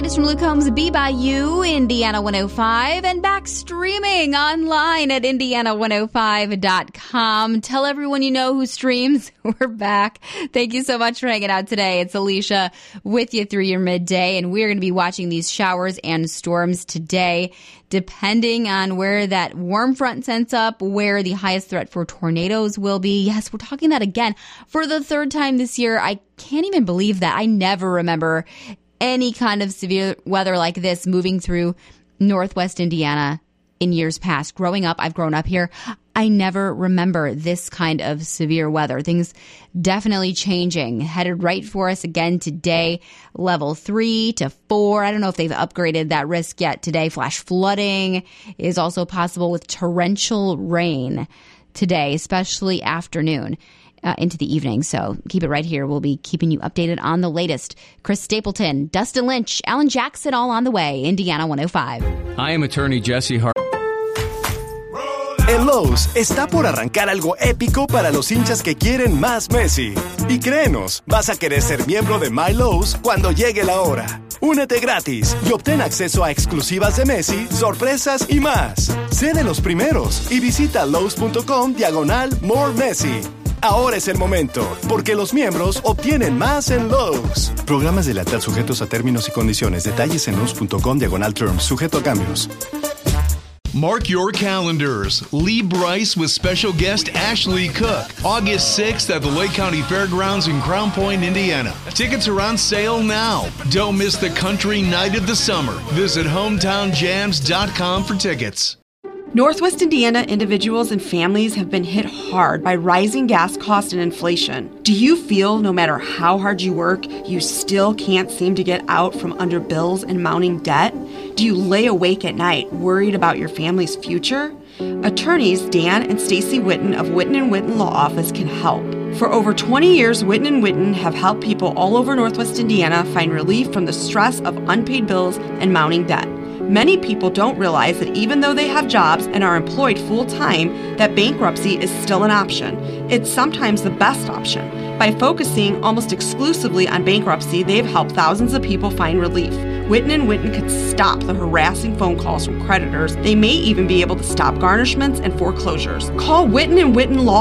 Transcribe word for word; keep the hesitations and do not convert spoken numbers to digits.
latest from Luke Combs' Be By You, Indiana one oh five, and back streaming online at indiana one oh five dot com. Tell everyone you know who streams. We're back. Thank you so much for hanging out today. It's Alicia with you through your midday, and we're going to be watching these showers and storms today, depending on where that warm front sends up, where the highest threat for tornadoes will be. Yes, we're talking that again for the third time this year. I can't even believe that. I never remember any kind of severe weather like this moving through Northwest Indiana in years past. Growing up, I've grown up here. I never remember this kind of severe weather. Things definitely changing. Headed right for us again today. Level three to four. I don't know if they've upgraded that risk yet today. Flash flooding is also possible with torrential rain today, especially afternoon. Uh, into the evening. So keep it right here. We'll be keeping you updated on the latest. Chris Stapleton, Dustin Lynch, Alan Jackson, all on the way. Indiana one oh five. I am attorney Jesse Hart. En Lowe's está por arrancar algo épico para los hinchas que quieren más Messi. Y créenos, vas a querer ser miembro de My Lowe's cuando llegue la hora. Únete gratis y obtén acceso a exclusivas de Messi, sorpresas y más. Sé de los primeros y visita Lowe's.com diagonal More Messi. Ahora es el momento, porque los miembros obtienen más en Lowe's. Programas de lealtad sujetos a términos y condiciones. Detalles en Lowe's.com diagonal terms. Sujeto a cambios. Mark your calendars. Lee Bryce with special guest Ashley Cook. August sixth at the Lake County Fairgrounds in Crown Point, Indiana. Tickets are on sale now. Don't miss the country night of the summer. Visit hometown jams dot com for tickets. Northwest Indiana individuals and families have been hit hard by rising gas costs and inflation. Do you feel no matter how hard you work, you still can't seem to get out from under bills and mounting debt? Do you lay awake at night worried about your family's future? Attorneys Dan and Stacy Witten of Witten and Witten Law Office can help. For over twenty years, Witten and Witten have helped people all over Northwest Indiana find relief from the stress of unpaid bills and mounting debt. Many people don't realize that even though they have jobs and are employed full-time, that bankruptcy is still an option. It's sometimes the best option. By focusing almost exclusively on bankruptcy, they've helped thousands of people find relief. Witten and Witten could stop the harassing phone calls from creditors. They may even be able to stop garnishments and foreclosures. Call Witten and Witten Law